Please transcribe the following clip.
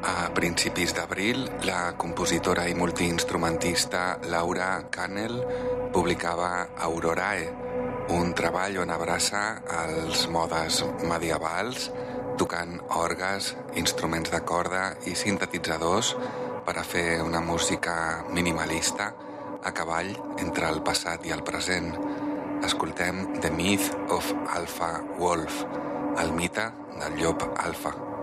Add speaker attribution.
Speaker 1: A principis d'abril, la compositora i multiinstrumentista Laura Cannell publicava Aurorae, un treball on abraça els modes medievals, tocant orgues, instruments de corda i sintetitzadors per a fer una música minimalista a cavall entre el passat i el present. Escoltem The Myth of Alpha Wolf, el mite del llop alfa.